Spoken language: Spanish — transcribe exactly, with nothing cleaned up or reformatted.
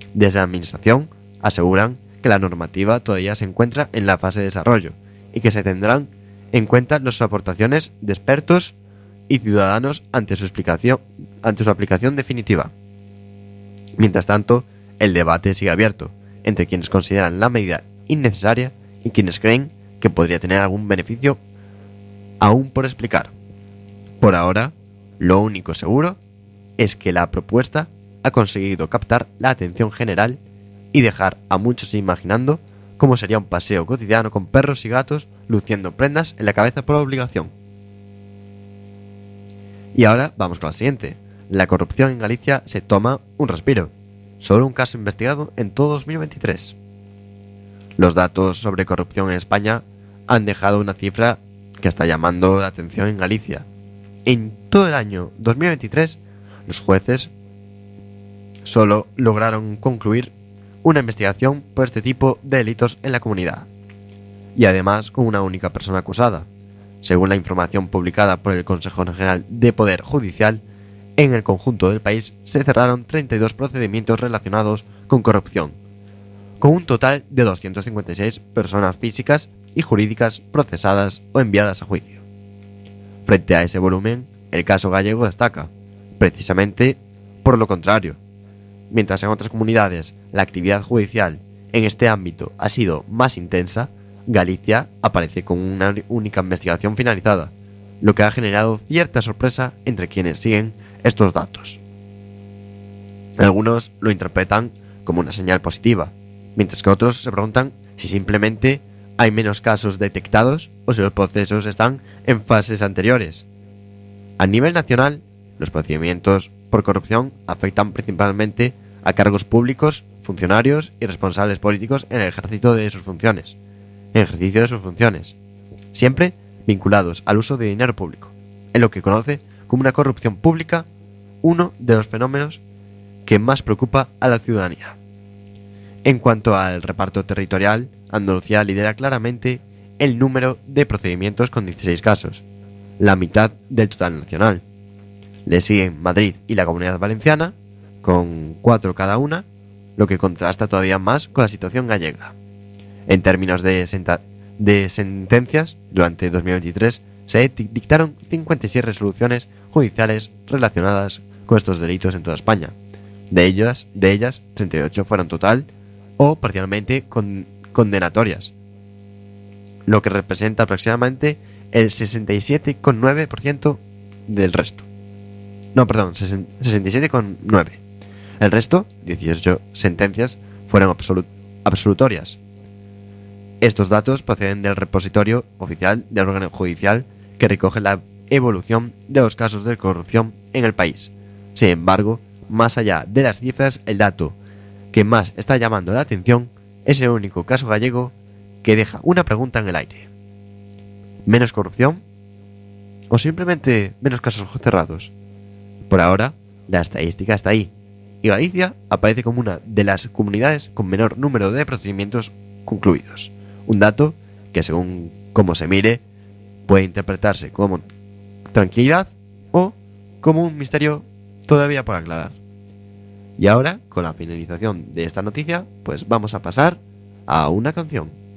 Desde la administración aseguran que la normativa todavía se encuentra en la fase de desarrollo y que se tendrán en cuenta las aportaciones de expertos y ciudadanos ante su explicación, ante su aplicación definitiva. Mientras tanto, el debate sigue abierto entre quienes consideran la medida innecesaria y quienes creen que podría tener algún beneficio aún por explicar. Por ahora, lo único seguro es que la propuesta ha conseguido captar la atención general y dejar a muchos imaginando cómo sería un paseo cotidiano con perros y gatos luciendo prendas en la cabeza por obligación. Y ahora vamos con la siguiente. La corrupción en Galicia se toma un respiro. Solo un caso investigado en todo dos mil veintitrés. Los datos sobre corrupción en España han dejado una cifra que está llamando la atención en Galicia. En todo el año dos mil veintitrés, los jueces solo lograron concluir una investigación por este tipo de delitos en la comunidad, y además con una única persona acusada. Según la información publicada por el Consejo General de Poder Judicial, en el conjunto del país se cerraron treinta y dos procedimientos relacionados con corrupción, con un total de doscientas cincuenta y seis personas físicas y jurídicas procesadas o enviadas a juicio. Frente a ese volumen, el caso gallego destaca, precisamente por lo contrario. Mientras en otras comunidades la actividad judicial en este ámbito ha sido más intensa, Galicia aparece con una única investigación finalizada, lo que ha generado cierta sorpresa entre quienes siguen estos datos. Algunos lo interpretan como una señal positiva, mientras que otros se preguntan si simplemente hay menos casos detectados o si los procesos están en fases anteriores. A nivel nacional, los procedimientos por corrupción afectan principalmente a cargos públicos, funcionarios y responsables políticos en el ejercicio de sus funciones, en ejercicio de sus funciones, siempre vinculados al uso de dinero público, en lo que conoce como una corrupción pública, uno de los fenómenos que más preocupa a la ciudadanía. En cuanto al reparto territorial, Andalucía lidera claramente el número de procedimientos con dieciséis casos, la mitad del total nacional. Le siguen Madrid y la Comunidad Valenciana, con cuatro cada una, lo que contrasta todavía más con la situación gallega. En términos de, senta- de sentencias, durante dos mil veintitrés se dictaron cincuenta y seis resoluciones judiciales relacionadas con estos delitos en toda España. De ellas, de ellas treinta y ocho fueron total o parcialmente con, condenatorias, lo que representa aproximadamente el sesenta y siete coma nueve por ciento del resto. No, perdón, sesenta y siete coma nueve por ciento. El resto, dieciocho sentencias, fueron absolut- absolutorias. Estos datos proceden del repositorio oficial del órgano judicial que recoge la evolución de los casos de corrupción en el país. Sin embargo, más allá de las cifras, el dato que más está llamando la atención es el único caso gallego que deja una pregunta en el aire. ¿Menos corrupción? ¿O simplemente menos casos cerrados? Por ahora, la estadística está ahí, y Galicia aparece como una de las comunidades con menor número de procedimientos concluidos. Un dato que, según cómo se mire, puede interpretarse como tranquilidad o como un misterio todavía por aclarar. Y ahora, con la finalización de esta noticia, pues vamos a pasar a una canción.